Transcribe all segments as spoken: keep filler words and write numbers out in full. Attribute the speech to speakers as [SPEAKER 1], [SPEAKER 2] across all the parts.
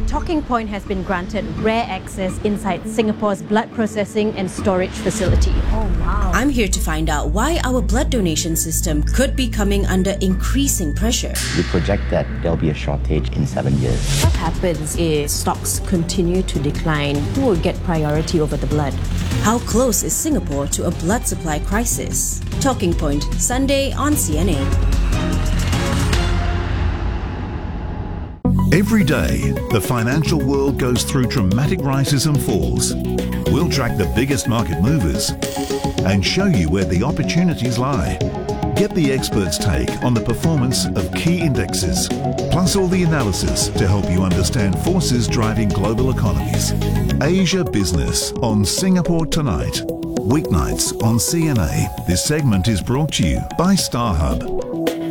[SPEAKER 1] Talking Point has been granted rare access inside Singapore's blood processing and storage facility.
[SPEAKER 2] Oh, wow.
[SPEAKER 3] I'm here to find out why our blood donation system could be coming under increasing pressure.
[SPEAKER 4] We project that there'll be a shortage in seven years.
[SPEAKER 2] What happens if stocks continue to decline? Who will get priority over the blood?
[SPEAKER 3] How close is Singapore to a blood supply crisis? Talking Point, Sunday on C N A.
[SPEAKER 5] Every day, the financial world goes through dramatic rises and falls. We'll track the biggest market movers and show you where the opportunities lie. Get the experts' take on the performance of key indexes, plus all the analysis to help you understand forces driving global economies. Asia Business on Singapore Tonight. Weeknights on C N A. This segment is brought to you by StarHub.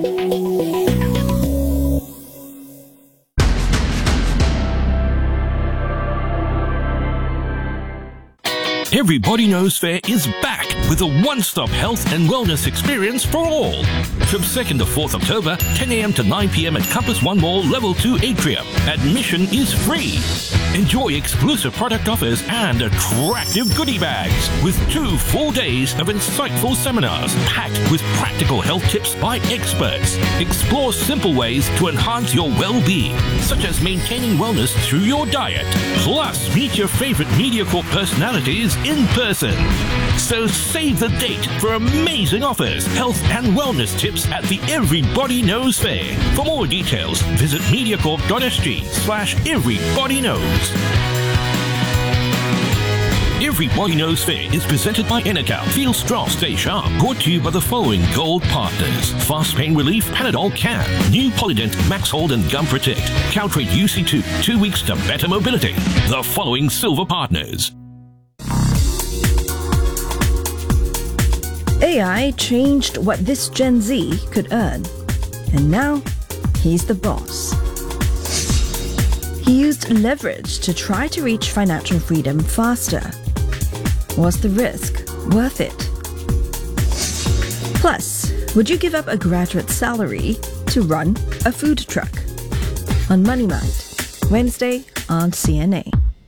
[SPEAKER 6] Everybody Knows Fair is back with a one-stop health and wellness experience for all. From second to fourth October, ten a.m. to nine p.m. at Compass One Mall, Level two Atrium. Admission is free. Enjoy exclusive product offers and attractive goodie bags with two full days of insightful seminars packed with practical health tips by experts. Explore simple ways to enhance your well-being, such as maintaining wellness through your diet. Plus, meet your favorite MediaCorp personalities in person. So save the date for amazing offers, health and wellness tips at the Everybody Knows Fair. For more details, visit mediacorp.sg slash everybody knows. Everybody Knows Fair is presented by Enecal. Feel strong, stay sharp. Brought to you by the following gold partners: Fast Pain Relief, Panadol Can, New Polydent, Max Hold and Gum Protect, Caltrate U C two, two weeks to better mobility. The following silver partners.
[SPEAKER 7] A I changed what this Gen Z could earn, and now he's the boss. He used leverage to try to reach financial freedom faster. Was the risk worth it? Plus, would you give up a graduate salary to run a food truck? On Money Mind, Wednesday on C N A.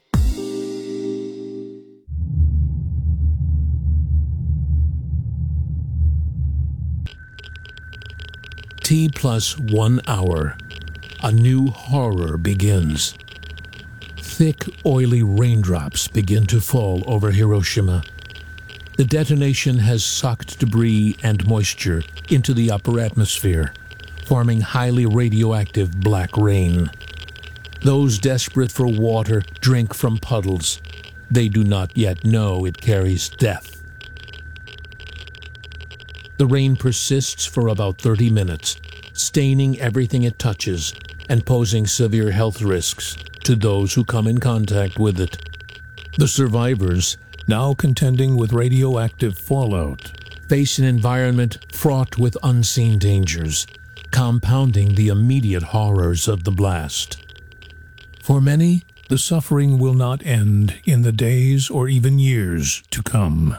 [SPEAKER 8] T plus one hour. A new horror begins. Thick, oily raindrops begin to fall over Hiroshima. The detonation has sucked debris and moisture into the upper atmosphere, forming highly radioactive black rain. Those desperate for water drink from puddles. They do not yet know it carries death. The rain persists for about thirty minutes, staining everything it touches and posing severe health risks to those who come in contact with it. The survivors, now contending with radioactive fallout, face an environment fraught with unseen dangers, compounding the immediate horrors of the blast. For many, the suffering will not end in the days or even years to come.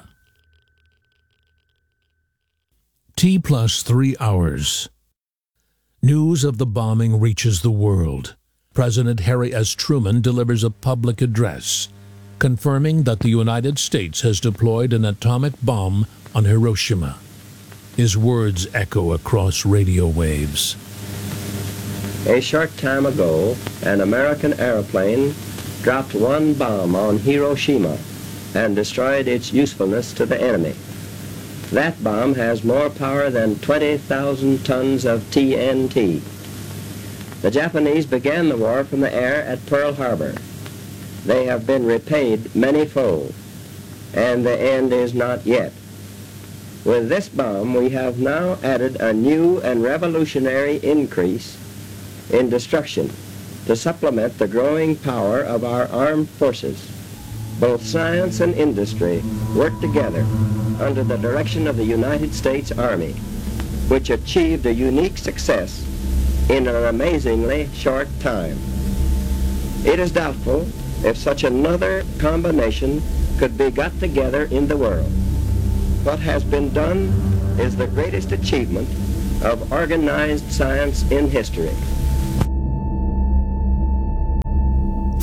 [SPEAKER 8] T plus three hours. News of the bombing reaches the world. President Harry S. Truman delivers a public address, confirming that the United States has deployed an atomic bomb on Hiroshima. His words echo across radio waves.
[SPEAKER 9] A short time ago, an American airplane dropped one bomb on Hiroshima and destroyed its usefulness to the enemy. That bomb has more power than twenty thousand tons of T N T. The Japanese began the war from the air at Pearl Harbor. They have been repaid many-fold, and the end is not yet. With this bomb, we have now added a new and revolutionary increase in destruction to supplement the growing power of our armed forces. Both science and industry work together under the direction of the United States Army, which achieved a unique success in an amazingly short time. It is doubtful if such another combination could be got together in the world. What has been done is the greatest achievement of organized science in history.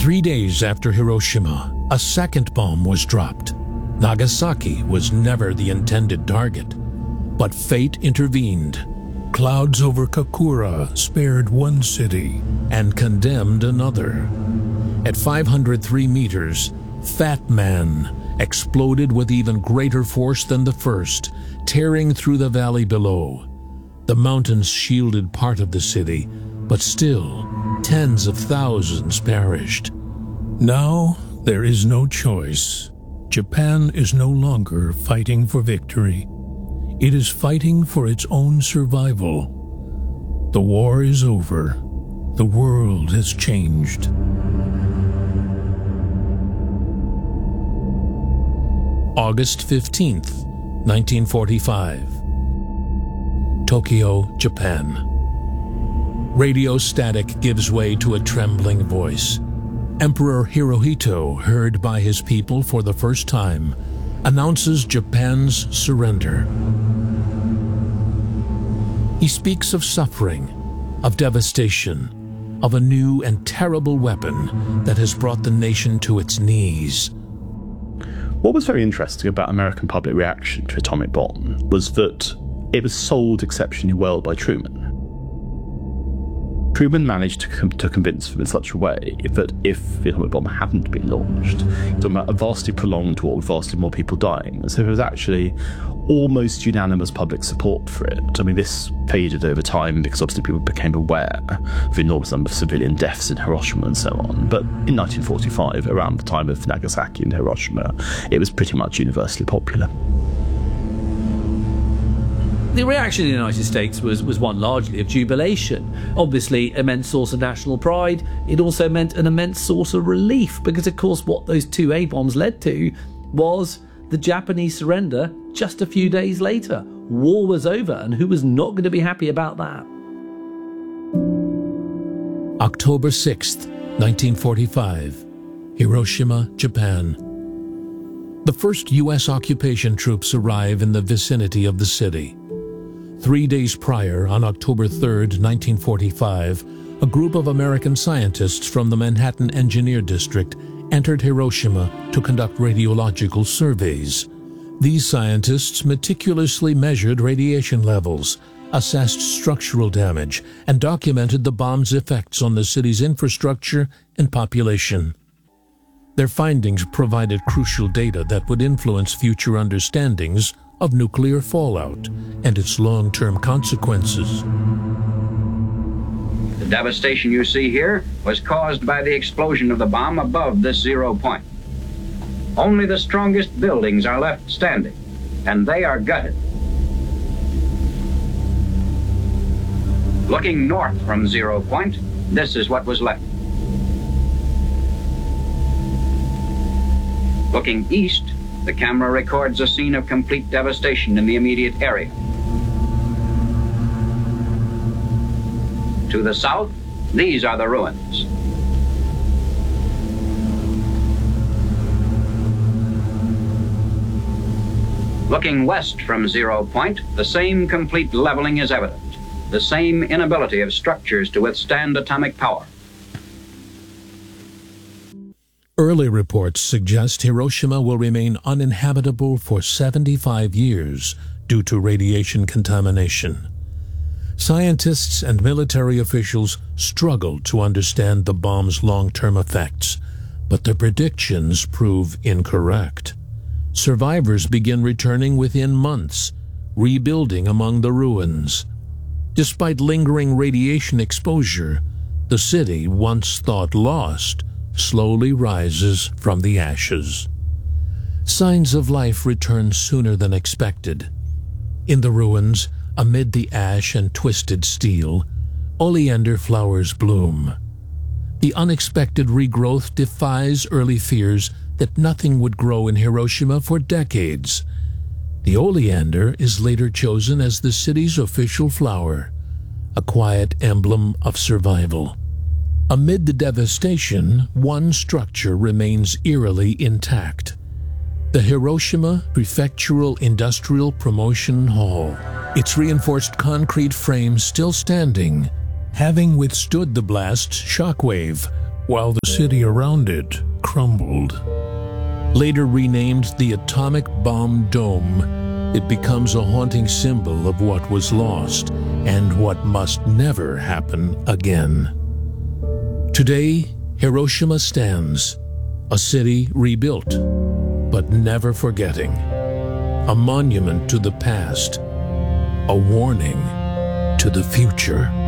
[SPEAKER 8] Three days after Hiroshima, a second bomb was dropped. Nagasaki was never the intended target, but fate intervened. Clouds over Kakura spared one city and condemned another. At five hundred three meters, Fat Man exploded with even greater force than the first, tearing through the valley below. The mountains shielded part of the city, but still, tens of thousands perished.
[SPEAKER 10] Now, there is no choice. Japan is no longer fighting for victory. It is fighting for its own survival. The war is over. The world has changed.
[SPEAKER 8] August fifteenth, nineteen forty-five. Tokyo, Japan. Radio static gives way to a trembling voice. Emperor Hirohito, heard by his people for the first time, announces Japan's surrender. He speaks of suffering, of devastation, of a new and terrible weapon that has brought the nation to its knees.
[SPEAKER 11] What was very interesting about American public reaction to atomic bomb was that it was sold exceptionally well by Truman. Truman managed to, com- to convince them in such a way that if the atomic bomb hadn't been launched, you're talking about a vastly prolonged war with vastly more people dying. And so there was actually almost unanimous public support for it. I mean, this faded over time because obviously people became aware of the enormous number of civilian deaths in Hiroshima and so on. But in nineteen forty-five, around the time of Nagasaki and Hiroshima, it was pretty much universally popular.
[SPEAKER 12] The reaction in the United States was, was one largely of jubilation. Obviously, immense source of national pride. It also meant an immense source of relief because, of course, what those two A-bombs led to was the Japanese surrender just a few days later. War was over, and who was not going to be happy about that?
[SPEAKER 8] October sixth, nineteen forty-five. Hiroshima, Japan. The first U S occupation troops arrive in the vicinity of the city. Three days prior, on October third, nineteen forty-five, a group of American scientists from the Manhattan Engineer District entered Hiroshima to conduct radiological surveys. These scientists meticulously measured radiation levels, assessed structural damage, and documented the bomb's effects on the city's infrastructure and population. Their findings provided crucial data that would influence future understandings of nuclear fallout and its long-term consequences.
[SPEAKER 13] The devastation you see here was caused by the explosion of the bomb above this zero point. Only the strongest buildings are left standing, and they are gutted. Looking north from zero point, this is what was left. Looking east, the camera records a scene of complete devastation in the immediate area. To the south, these are the ruins. Looking west from zero point, the same complete leveling is evident, the same inability of structures to withstand atomic power.
[SPEAKER 8] Early reports suggest Hiroshima will remain uninhabitable for seventy-five years due to radiation contamination. Scientists and military officials struggle to understand the bomb's long-term effects, but their predictions prove incorrect. Survivors begin returning within months, rebuilding among the ruins. Despite lingering radiation exposure, the city, once thought lost, slowly rises from the ashes. Signs of life return sooner than expected. In the ruins, amid the ash and twisted steel, oleander flowers bloom. The unexpected regrowth defies early fears that nothing would grow in Hiroshima for decades. The oleander is later chosen as the city's official flower, a quiet emblem of survival. Amid the devastation, one structure remains eerily intact: the Hiroshima Prefectural Industrial Promotion Hall, its reinforced concrete frame still standing, having withstood the blast's shockwave,
[SPEAKER 10] while the city around it crumbled.
[SPEAKER 8] Later renamed the Atomic Bomb Dome, it becomes a haunting symbol of what was lost and what must never happen again. Today, Hiroshima stands, a city rebuilt, but never forgetting, a monument to the past, a warning to the future.